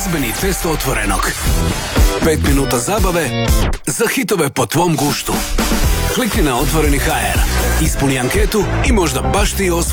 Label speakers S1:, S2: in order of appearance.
S1: glazbeni test Otvorenog. 5 minuta zabave za hitove po tvom guštu. Klikni na Otvoreni HR, ispuni anketu i možda baš ti osvoji